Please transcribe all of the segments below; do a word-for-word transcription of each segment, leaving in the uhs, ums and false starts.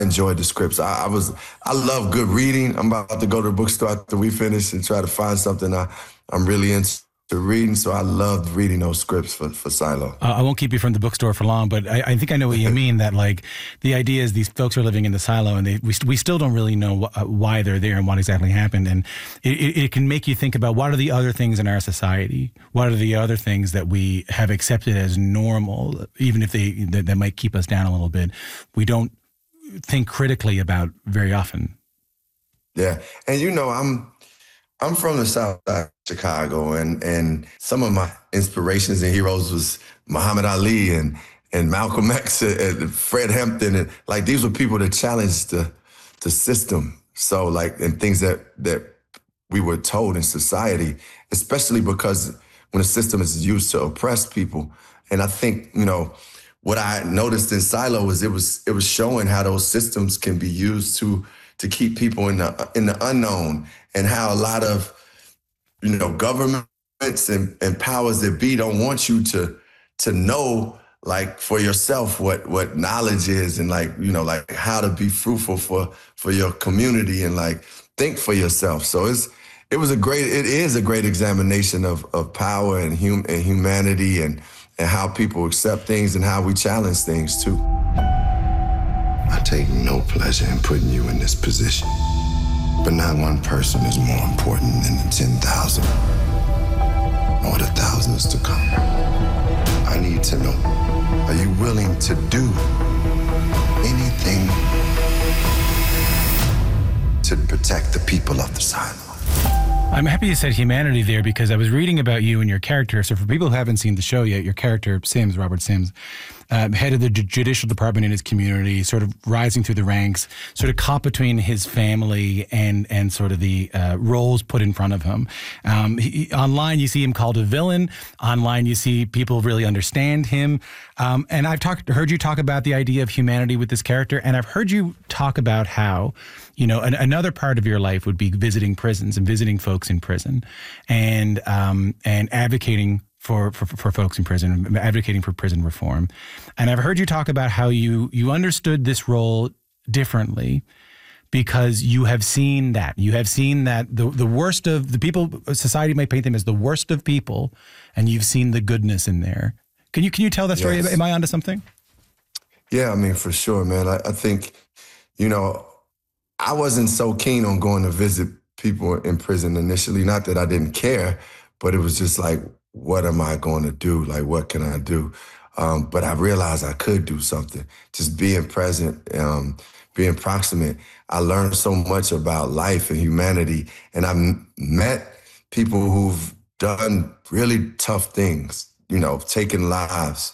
enjoyed the scripts. I, I was, I love good reading. I'm about to go to the bookstore after we finish and try to find something I, I'm really into reading. So I loved reading those scripts for, for Silo. Uh, I won't keep you from the bookstore for long, but I, I think I know what you mean, that like the idea is these folks are living in the silo and they, we, we still don't really know wh- why they're there and what exactly happened. And it, it, it can make you think about what are the other things in our society? What are the other things that we have accepted as normal, even if they, that, that might keep us down a little bit? We don't think critically about very often. Yeah. And you know, I'm, I'm from the South Side of Chicago, and, and some of my inspirations and heroes was Muhammad Ali and, and Malcolm X and Fred Hampton. And like, these were people that challenged the, the system. So like, and things that, that we were told in society, especially because when a system is used to oppress people. And I think, you know, what I noticed in Silo was it was, it was showing how those systems can be used to to keep people in the in the unknown, and how a lot of, you know, governments and, and powers that be don't want you to to know, like, for yourself what what knowledge is, and like, you know, like how to be fruitful for for your community, and like think for yourself. So it's it was a great it is a great examination of of power and hum and humanity, and and how people accept things and how we challenge things too. I take no pleasure in putting you in this position, but not one person is more important than the ten thousand or the thousands to come. I need to know, are you willing to do anything to protect the people of the silo? I'm happy you said humanity there, because I was reading about you and your character. So for people who haven't seen the show yet, your character, Sims, Robert Sims, uh, head of the J- judicial department in his community, sort of rising through the ranks, sort of caught between his family and and sort of the uh, roles put in front of him. Um, he, online, you see him called a villain. Online, you see people really understand him. Um, and I've talked, heard you talk about the idea of humanity with this character, and I've heard you talk about how, you know, an, another part of your life would be visiting prisons and visiting folks in prison, and um, and advocating for, for for folks in prison, advocating for prison reform. And I've heard you talk about how you you understood this role differently because you have seen that. You have seen that the the worst of the people, society might paint them as the worst of people, and you've seen the goodness in there. Can you can you tell that story? Yes. Am I onto something? Yeah, I mean, for sure, man. I, I think, you know, I wasn't so keen on going to visit people in prison initially. Not that I didn't care, but it was just like, what am I going to do? Like, what can I do? Um, but I realized I could do something. Just being present, um, being proximate. I learned so much about life and humanity, and I've met people who've done really tough things, you know, taken lives,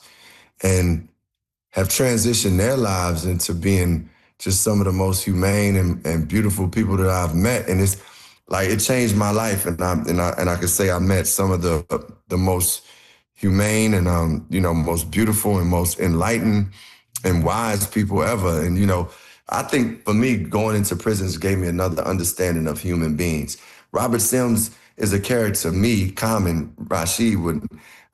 and have transitioned their lives into being just some of the most humane and, and beautiful people that I've met. And it's like, it changed my life. And I, and I, and I could say I met some of the, the most humane and, um, you know, most beautiful and most enlightened and wise people ever. And, you know, I think for me, going into prisons gave me another understanding of human beings. Robert Sims is a character, me, Common, Rashid, would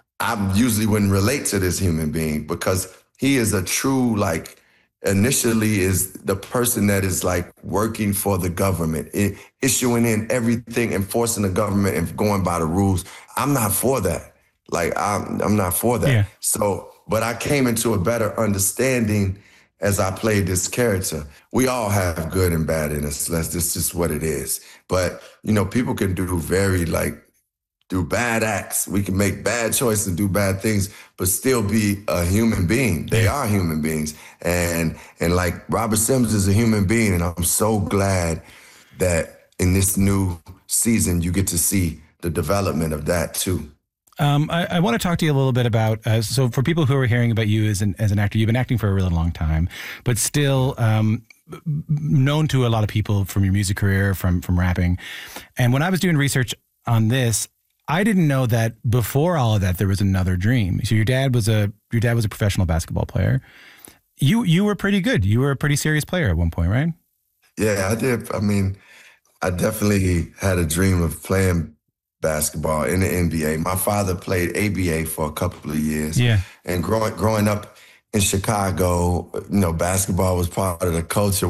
I usually wouldn't relate to this human being, because he is a true, like, initially is the person that is like working for the government, it, issuing in everything, enforcing the government and going by the rules. I'm not for that. Like, I'm, I'm not for that. Yeah. So, but I came into a better understanding as I played this character. We all have good and bad in us. That's just, just what it is. But, you know, people can do very, like, do bad acts. We can make bad choices and do bad things, but still be a human being. They are human beings. And and like Robert Sims is a human being, and I'm so glad that in this new season you get to see the development of that too. Um, I, I want to talk to you a little bit about, uh, so for people who are hearing about you as an as an actor, you've been acting for a really long time, but still um, known to a lot of people from your music career, from from rapping. And when I was doing research on this, I didn't know that before all of that there was another dream. So your dad was a your dad was a professional basketball player. You you were pretty good. You were a pretty serious player at one point, right? Yeah, I did. I mean, I definitely had a dream of playing basketball in the N B A. My father played A B A for a couple of years. Yeah. And growing growing up in Chicago, you know, basketball was part of the culture.